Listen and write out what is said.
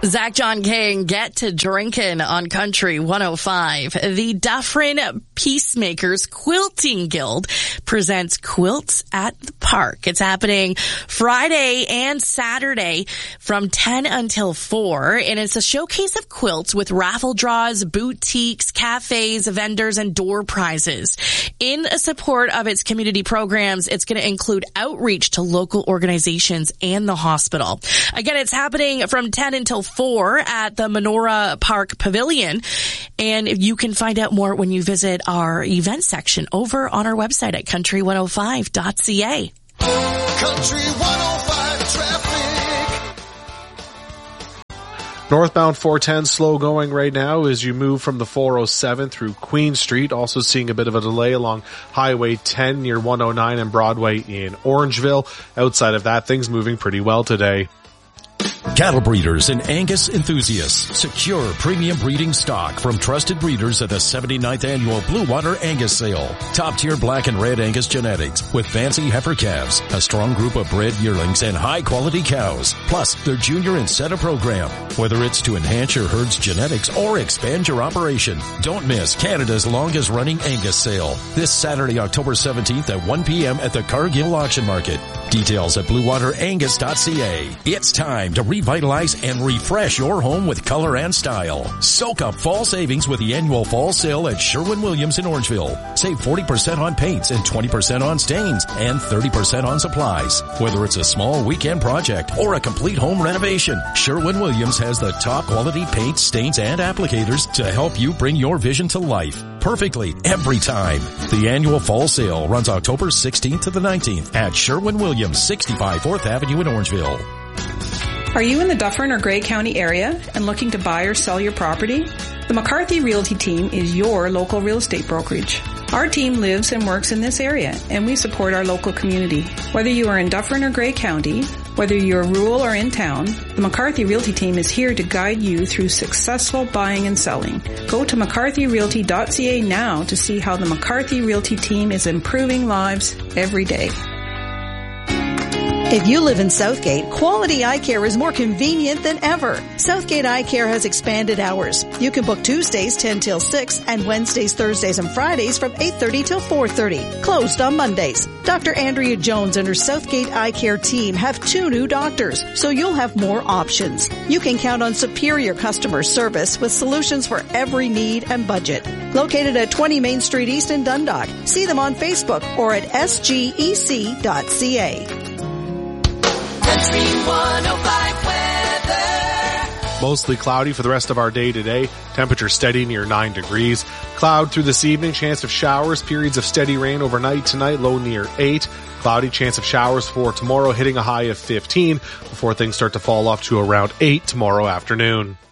Zach John King, get to drinking on Country 105. The Dufferin Peacemakers Quilting Guild presents Quilts at the Park. It's happening Friday and Saturday from 10 until 4. And it's a showcase of quilts with raffle draws, boutiques, cafes, vendors, and door prizes. In support of its community programs, it's going to include outreach to local organizations and the hospital. Again, it's happening from 10 until 4 at the Menorah Park Pavilion. And you can find out more when you visit our event section over on our website at country105.ca. Country 105 traffic. Northbound 410 slow going right now as you move from the 407 through Queen Street. Also seeing a bit of a delay along Highway 10 near 109 and Broadway in Orangeville. Outside of that, things moving pretty well today. Cattle breeders and Angus enthusiasts. Secure premium breeding stock from trusted breeders at the 79th annual Blue Water Angus sale. Top tier black and red Angus genetics with fancy heifer calves, a strong group of bred yearlings and high quality cows, plus their junior incentive program. Whether it's to enhance your herd's genetics or expand your operation, don't miss Canada's longest running Angus sale. This Saturday, October 17th at 1 p.m. at the Cargill Auction Market. Details at bluewaterangus.ca. It's time to revitalize and refresh your home with color and style. Soak up fall savings with the annual fall sale at Sherwin-Williams in Orangeville. Save 40% on paints and 20% on stains and 30% on supplies. Whether it's a small weekend project or a complete home renovation, Sherwin-Williams has the top quality paints, stains, and applicators to help you bring your vision to life perfectly every time. The annual fall sale runs October 16th to the 19th at Sherwin-Williams, 65 4th Avenue in Orangeville. Are you in the Dufferin or Grey County area and looking to buy or sell your property? The McCarthy Realty team is your local real estate brokerage. Our team lives and works in this area, and we support our local community. Whether you are in Dufferin or Grey County, whether you're rural or in town, the McCarthy Realty team is here to guide you through successful buying and selling. Go to mccarthyrealty.ca now to see how the McCarthy Realty team is improving lives every day. If you live in Southgate, quality eye care is more convenient than ever. Southgate Eye Care has expanded hours. You can book Tuesdays 10 till 6 and Wednesdays, Thursdays, and Fridays from 8:30 till 4:30. Closed on Mondays. Dr. Andrea Jones and her Southgate Eye Care team have 2 new doctors, so you'll have more options. You can count on superior customer service with solutions for every need and budget. Located at 20 Main Street East in Dundalk. See them on Facebook or at sgec.ca. Country 105 weather. Mostly cloudy for the rest of our day today. Temperature steady near 9 degrees. Cloud through this evening. Chance of showers. Periods of steady rain overnight tonight. Low near 8. Cloudy, chance of showers for tomorrow, hitting a high of 15 before things start to fall off to around 8 tomorrow afternoon.